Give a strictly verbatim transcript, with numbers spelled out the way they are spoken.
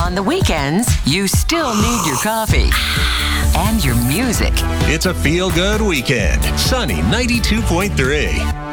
On the weekends, you still need your coffee and your music. It's a feel-good weekend. Sunny ninety-two point three.